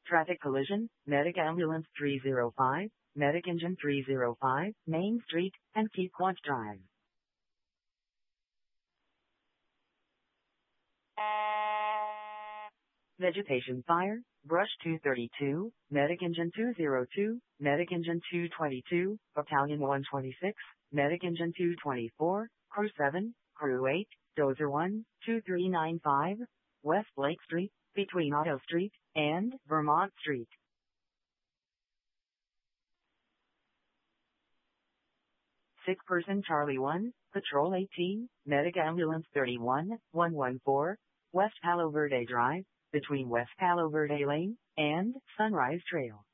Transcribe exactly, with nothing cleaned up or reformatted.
Traffic collision, Medic Ambulance three oh five, Medic Engine three oh five, Main Street, and Pequot Drive. Vegetation fire, Brush two thirty-two, Medic Engine two oh two, Medic Engine two twenty-two, Battalion one twenty-six, Medic Engine two twenty-four, Crew seven, Crew eight, Dozer one, two three nine five, West Lake Street, between Otto Street and Vermont Street. Sick person Charlie one, Patrol eighteen, Medic Ambulance thirty-one, one fourteen, West Palo Verde Drive, between West Palo Verde Lane and Sunrise Trail.